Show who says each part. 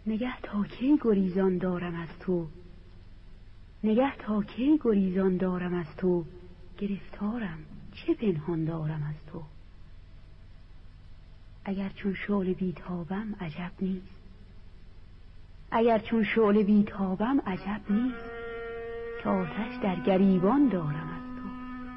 Speaker 1: نگه تا کی گریزان دارم از تو، نگه تا کی گریزان دارم از تو، گرفتارم چه پنهان دارم از تو. اگر چون شعله بیتابم عجب نیست، اگر چون شعله بیتابم عجب نیست، که آتش در گریبان دارم از تو.